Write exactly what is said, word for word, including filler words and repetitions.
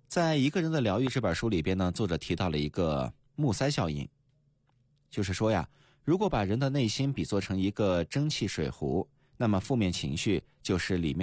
在一个人的疗愈这本书里边呢，作者提到了一个木塞效应，就是说呀，如果把人的内心比作成一个蒸汽水壶，那么负面情绪就是里面